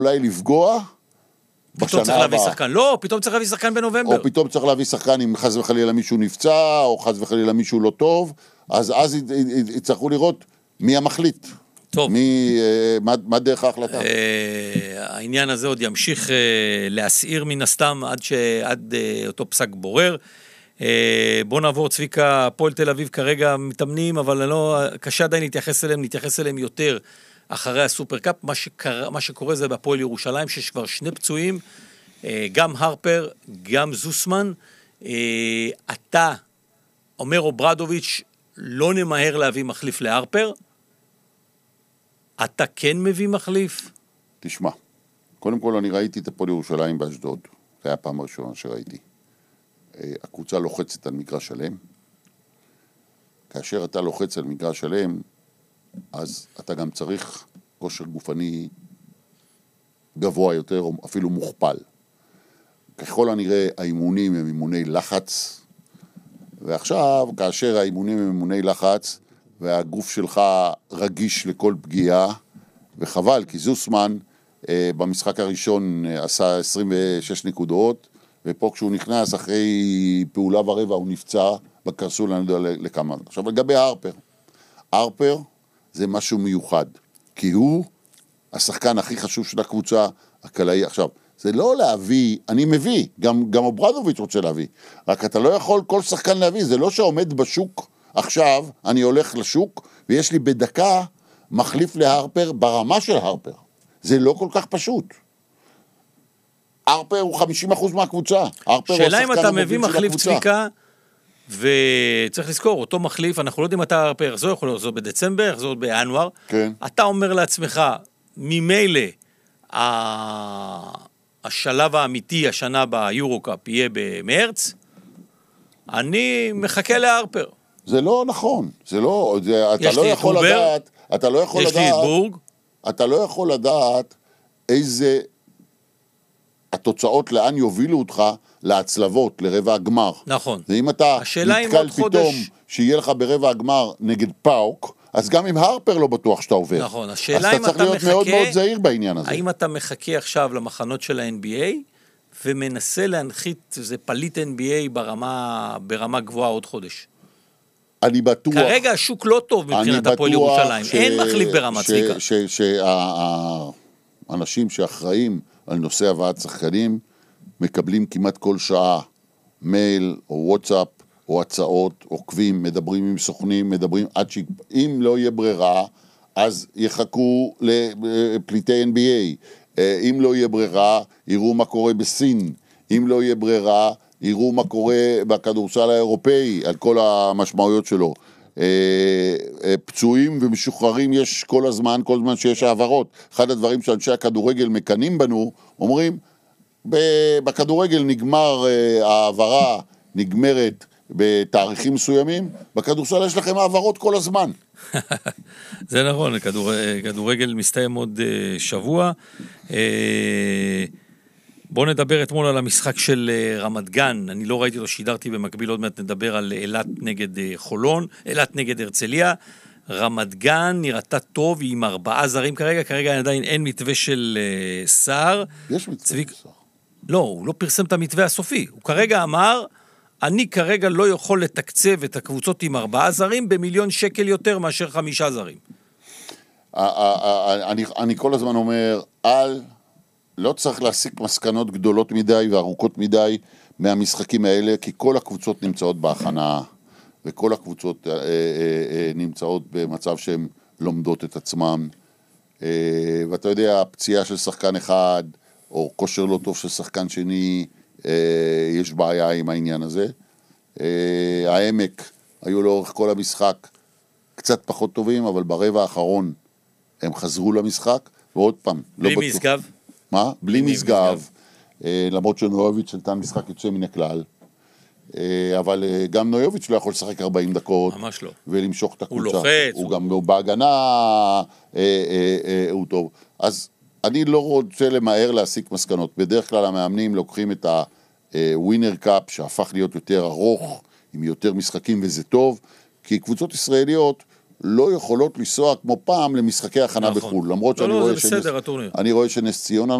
אולי לפגוע פתאום צריך להביא שחקן. לא, פתאום צריך להביא שחקן בנובמבר. או פתאום צריך להביא שחקן אם חס וחלילה מישהו נפצע, או חס וחלילה מישהו לא טוב, אז יצטרכו לראות מי המחליט. טוב. מה דרך ההחלטה? העניין הזה עוד ימשיך להסעיר מן הסתם עד אותו פסק בורר. בוא נעבור צביקה, הפועל תל אביב כרגע מתאמנים, אבל קשה עדיין נתייחס אליהם יותר אחרי הסופרקאפ. מה שקורה זה בהפועל ירושלים, שיש כבר שני פצועים, גם הרפר, גם זוסמן. אתה, אומר אוברדוביץ', לא נמהר להביא מחליף להרפר, אתה כן מביא מחליף? תשמע, קודם כל אני ראיתי את הפועל ירושלים באשדוד, זה היה הפעם הראשונה שראיתי. הקבוצה לוחצת על מגרש שלם, כאשר אתה לוחץ על מגרש שלם, אז אתה גם צריך כושר גופני גבוה יותר, או אפילו מוכפל. ככל הנראה האימונים הם אימוני לחץ, ועכשיו כאשר האימונים הם אימוני לחץ, והגוף שלך רגיש לכל פגיעה, וחבל, כי זוסמן במשחק הראשון עשה 26 נקודות, ופה כשהוא נכנס אחרי פעולה ורבע הוא נפצע בקרסול, אני יודע לכמה. עכשיו לגבי הרפר זה משהו מיוחד, כי הוא השחקן הכי חשוב של הקבוצה הקלעי. עכשיו, זה לא להביא, אני מביא, גם אוברדוביץ' רוצה להביא, רק אתה לא יכול כל שחקן להביא, זה לא שעומד בשוק עכשיו, אני הולך לשוק, ויש לי בדקה מחליף להרפר ברמה של הרפר. זה לא כל כך פשוט. הרפר הוא 50% מהקבוצה. שאלה אם אתה מביא מחליף צביקה, וצריך לזכור, אותו מחליף, אנחנו לא יודעים מתי הרפר יחזור, יכול לחזור בדצמבר, יחזור בינואר. כן. אתה אומר לעצמך, ממילא השלב האמיתי, השנה ביורוקאפ יהיה במרץ, אני מחכה להרפר. זה לא נכון, זה לא, אתה לא יכול לדעת, יש לי את בורג, אתה לא יכול לדעת איזה התוצאות לאן יובילו אותך להצלבות, לרבע הגמר. נכון. ואם אתה נתקל פתאום שיהיה לך ברבע הגמר נגד פאוק, אז גם עם הרפר לא בטוח שאתה עובר. נכון, השאלה אם אתה צריך להיות מאוד מאוד זהיר בעניין הזה. האם אתה מחכה עכשיו למחנות של ה-NBA, ומנסה להנחית איזה פליט NBA ברמה גבוהה עוד חודש? אני בטוח... כרגע השוק לא טוב מבחינת הפועל ירושלים. אין מחליף ברמה צביקה. שהאנשים שאחראים על נושא הבאת שחקנים, מקבלים כמעט כל שעה מייל או וואטסאפ או הצעות, עוקבים, מדברים עם סוכנים, מדברים עד שאם לא יהיה ברירה, אז יחכו לפליטי NBA. אם לא יהיה ברירה, יראו מה קורה בסין. אם לא יהיה ברירה, יראו מה קורה בכדורסל האירופאי, על כל המשמעויות שלו. פצועים ומשוחררים יש כל הזמן שיש העברות. אחד הדברים שאנשי הכדורגל מקנים בנו, אומרים, בכדורגל נגמר העברה, נגמרת בתאריכים מסוימים, בכדורסל יש לכם העברות כל הזמן. זה נכון, כדורגל מסתיים עוד שבוע. בואו נדבר אתמול על המשחק של רמת גן, אני לא ראיתי אותו, שידרתי במקביל, עוד מעט נדבר על אילת נגד חולון, אילת נגד הרצליה. רמת גן נראתה טוב, היא עם 4 זרים כרגע עדיין אין מתווה של שר. יש מתווה של שר. לא, הוא לא פרסם את המתווה הסופי, הוא כרגע אמר, אני כרגע לא יכול לתקצב את הקבוצות עם 4 זרים ב1,000,000 שקל יותר מאשר 5 זרים. אני כל הזמן אומר, לא צריך להסיק מסקנות גדולות מדי וארוכות מדי מהמשחקים האלה, כי כל הקבוצות נמצאות בהכנה, וכל הקבוצות נמצאות במצב שהן לומדות את עצמם, ואתה יודע, פציעה של שחקן אחד, או כושר לא טוב של שחקן שני, יש בעיה עם העניין הזה. העמק היו לאורך כל המשחק קצת פחות טובים, אבל ברבע האחרון הם חזרו למשחק, ועוד פעם, בלי משגב? מה? בלי משגב, למרות שנויוביץ' נתן משחק יוצא מן הכלל, אבל גם נויוביץ' לא יכול לשחק 40 דקות, ממש לא. ולמשוך את הקבוצה. הוא לוחץ. הוא גם בהגנה, הוא טוב. אז אני לא רוצה למהר להסיק מסקנות. בדרך כלל המאמנים לוקחים את הווינר קאפ, שהפך להיות יותר ארוך, עם יותר משחקים, וזה טוב, כי קבוצות ישראליות לא יכולות לנסוע כמו פעם למשחקי הכנה בחו"ל, למרות שאני רואה זה בסדר, הטורניר. אני רואה שנס ציונה